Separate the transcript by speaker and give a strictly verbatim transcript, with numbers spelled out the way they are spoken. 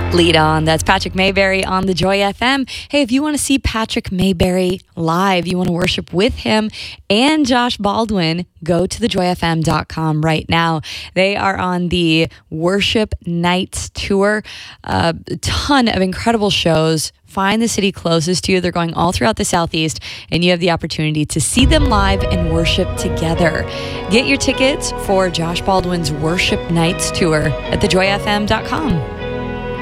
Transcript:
Speaker 1: Lead On. That's Patrick Mayberry on the Joy F M. Hey, if you want to see Patrick Mayberry live, you want to worship with him and Josh Baldwin, go to the joy f m dot com right now. They are on the Worship Nights tour. A ton of incredible shows. Find the city closest to you. They're going all throughout the Southeast, and you have the opportunity to see them live and worship together. Get your tickets for Josh Baldwin's Worship Nights tour at the joy f m dot com.